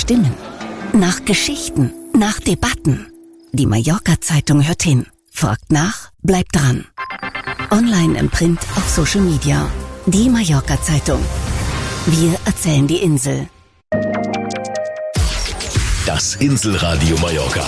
Stimmen, nach Geschichten, nach Debatten. Die Mallorca-Zeitung hört hin, fragt nach, bleibt dran. Online, im Print, auf Social Media. Die Mallorca-Zeitung. Wir erzählen die Insel. Das Inselradio Mallorca.